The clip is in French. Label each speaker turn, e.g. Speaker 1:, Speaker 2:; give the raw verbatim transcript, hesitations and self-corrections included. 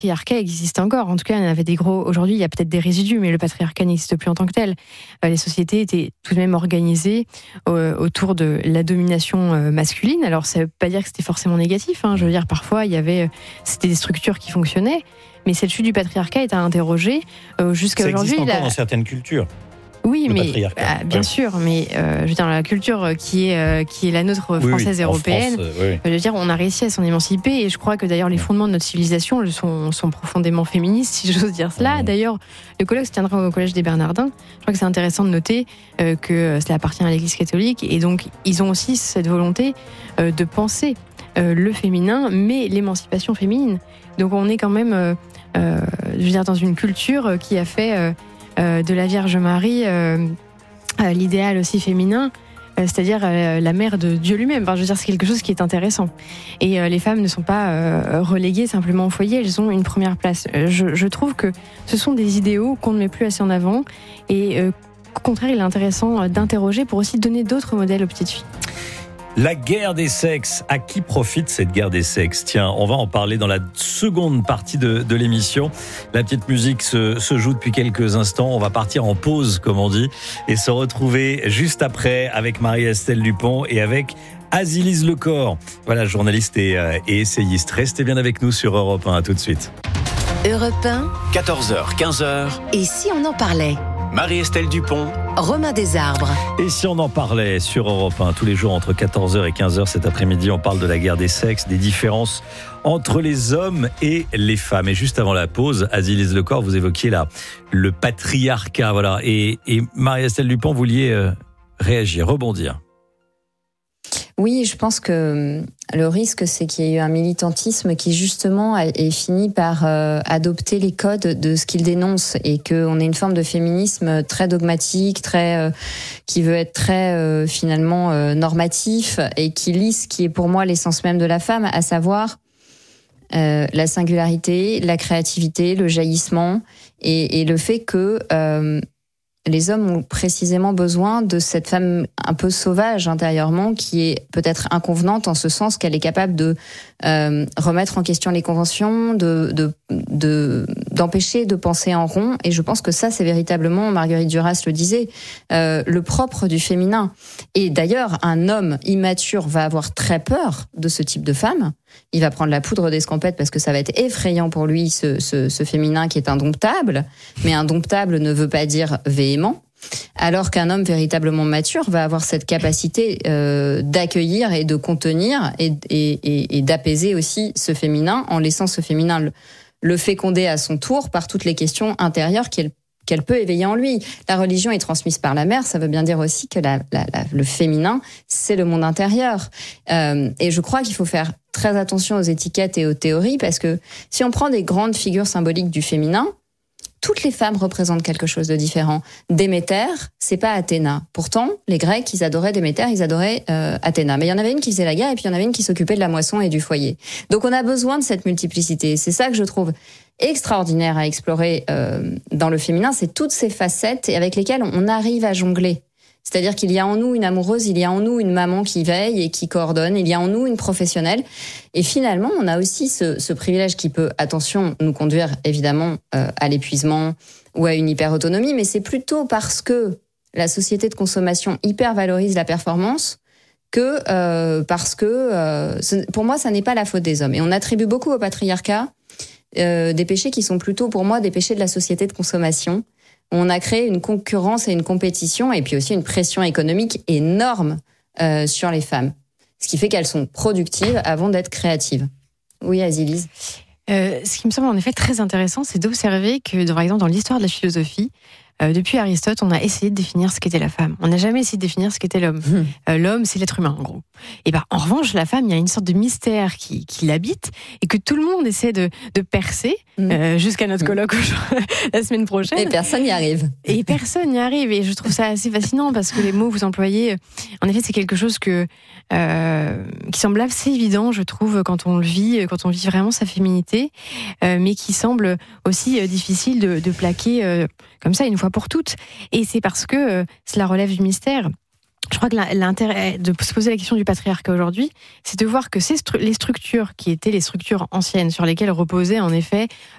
Speaker 1: patriarcat existe encore. En tout cas, il y en avait des gros. Aujourd'hui, il y a peut-être des résidus, mais le patriarcat n'existe plus en tant que tel. Euh, les sociétés étaient tout de même organisées euh, autour de la domination euh, masculine. Alors, ça ne veut pas dire que c'était forcément négatif. Hein. Je veux dire, parfois, il y avait, c'était des structures qui fonctionnaient, mais cette chute du patriarcat est à interroger euh, jusqu'à
Speaker 2: ça
Speaker 1: aujourd'hui.
Speaker 2: Ça existe encore
Speaker 1: la...
Speaker 2: dans certaines cultures.
Speaker 1: Oui, mais ah, bien ouais. sûr, mais euh, je veux dire la culture qui est euh, qui est la nôtre française
Speaker 2: oui,
Speaker 1: et européenne.
Speaker 2: France, euh, oui.
Speaker 1: Je veux dire, on a réussi à s'en émanciper et je crois que d'ailleurs les fondements de notre civilisation sont sont profondément féministes, si j'ose dire cela. Mmh. D'ailleurs, le colloque se tiendra au collège des Bernardins. Je crois que c'est intéressant de noter euh, que cela appartient à l'Église catholique et donc ils ont aussi cette volonté euh, de penser euh, le féminin, mais l'émancipation féminine. Donc on est quand même, euh, euh, je veux dire, dans une culture qui a fait euh, Euh, de la Vierge Marie, euh, euh, l'idéal aussi féminin, euh, c'est-à-dire euh, la mère de Dieu lui-même. Enfin, je veux dire, c'est quelque chose qui est intéressant. Et euh, les femmes ne sont pas euh, reléguées simplement au foyer, elles ont une première place. Euh, je, je trouve que ce sont des idéaux qu'on ne met plus assez en avant et euh, au contraire, il est intéressant d'interroger pour aussi donner d'autres modèles aux petites filles.
Speaker 2: La guerre des sexes. À qui profite cette guerre des sexes ? Tiens, on va en parler dans la seconde partie de, de l'émission. La petite musique se, se joue depuis quelques instants. On va partir en pause, comme on dit, et se retrouver juste après avec Marie-Estelle Dupont et avec Azilise Lecor. Voilà, journaliste et, euh, et essayiste. Restez bien avec nous sur Europe un. À tout de suite.
Speaker 3: Europe un.
Speaker 4: quatorze heures, quinze heures.
Speaker 3: Et si on en parlait ?
Speaker 4: Marie-Estelle Dupont,
Speaker 3: Romain Desarbres.
Speaker 2: Et si on en parlait sur Europe un, tous les jours entre quatorze heures et quinze heures cet après-midi, on parle de la guerre des sexes, des différences entre les hommes et les femmes. Et juste avant la pause, Azilise Lecor, vous évoquiez là le patriarcat, voilà. Et, et Marie-Estelle Dupont, vous vouliez euh, réagir, rebondir.
Speaker 5: Oui, je pense que le risque, c'est qu'il y ait eu un militantisme qui, justement, ait fini par euh, adopter les codes de ce qu'il dénonce et qu'on ait une forme de féminisme très dogmatique, très euh, qui veut être très, euh, finalement, euh, normatif et qui lit ce qui est pour moi l'essence même de la femme, à savoir euh, la singularité, la créativité, le jaillissement et, et le fait que... Euh, les hommes ont précisément besoin de cette femme un peu sauvage intérieurement qui est peut-être inconvenante en ce sens qu'elle est capable de euh, remettre en question les conventions, de, de, de, d'empêcher de penser en rond. Et je pense que ça, c'est véritablement, Marguerite Duras le disait, euh, le propre du féminin. Et d'ailleurs, un homme immature va avoir très peur de ce type de femme. Il va prendre la poudre d'escampette parce que ça va être effrayant pour lui, ce, ce, ce féminin qui est indomptable. Mais indomptable ne veut pas dire véhément. Alors qu'un homme véritablement mature va avoir cette capacité euh, d'accueillir et de contenir et, et, et, et d'apaiser aussi ce féminin en laissant ce féminin le, le féconder à son tour par toutes les questions intérieures qu'elle qu'elle peut éveiller en lui. La religion est transmise par la mère, ça veut bien dire aussi que la, la, la, le féminin, c'est le monde intérieur. Euh, et je crois qu'il faut faire très attention aux étiquettes et aux théories, parce que si on prend des grandes figures symboliques du féminin, toutes les femmes représentent quelque chose de différent. Déméter, c'est pas Athéna. Pourtant, les Grecs, ils adoraient Déméter, ils adoraient euh, Athéna. Mais il y en avait une qui faisait la guerre et puis il y en avait une qui s'occupait de la moisson et du foyer. Donc on a besoin de cette multiplicité. C'est ça que je trouve extraordinaire à explorer euh, dans le féminin, c'est toutes ces facettes avec lesquelles on arrive à jongler. C'est-à-dire qu'il y a en nous une amoureuse, il y a en nous une maman qui veille et qui coordonne, il y a en nous une professionnelle. Et finalement, on a aussi ce, ce privilège qui peut, attention, nous conduire évidemment euh, à l'épuisement ou à une hyper-autonomie, mais c'est plutôt parce que la société de consommation hyper valorise la performance que euh, parce que, euh, ce, pour moi, ça n'est pas la faute des hommes. Et on attribue beaucoup au patriarcat euh, des péchés qui sont plutôt, pour moi, des péchés de la société de consommation. On a créé une concurrence et une compétition et puis aussi une pression économique énorme euh, sur les femmes. Ce qui fait qu'elles sont productives avant d'être créatives. Oui, Azilise.
Speaker 1: Euh, ce qui me semble en effet très intéressant, c'est d'observer que, par exemple, dans l'histoire de la philosophie, euh, depuis Aristote, on a essayé de définir ce qu'était la femme. On n'a jamais essayé de définir ce qu'était l'homme. Mmh. Euh, l'homme, c'est l'être humain, en gros. Et ben, en revanche, la femme, il y a une sorte de mystère qui, qui l'habite et que tout le monde essaie de, de percer mmh. euh, jusqu'à notre colloque mmh. la semaine prochaine.
Speaker 5: Et personne n'y arrive.
Speaker 1: Et personne n'y arrive. Et je trouve ça assez fascinant parce que les mots que vous employez, en effet, c'est quelque chose que, euh, qui semble assez évident, je trouve, quand on le vit, quand on vit vraiment sa féminité, euh, mais qui semble aussi euh, difficile de, de plaquer euh, comme ça une fois pour toutes. Et c'est parce que euh, cela relève du mystère. Je crois que l'intérêt de se poser la question du patriarcat aujourd'hui, c'est de voir que ces stru- les structures qui étaient les structures anciennes sur lesquelles reposait en effet